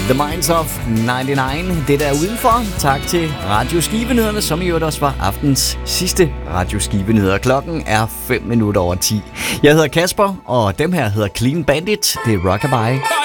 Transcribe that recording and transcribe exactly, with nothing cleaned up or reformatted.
The Minds of nioghalvfems. Det der er udenfor. Tak til Radio Skivenyhederne, som i øvrigt også var aftens sidste Radio Skivenyheder. Klokken er fem minutter over ti. Jeg hedder Kasper, og dem her hedder Clean Bandit. Det er Rockabye.